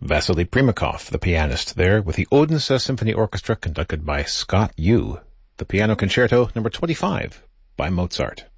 Vasily Primakov, the pianist, there with the Odense Symphony Orchestra conducted by Scott Yu, the Piano Concerto No. 25 by Mozart.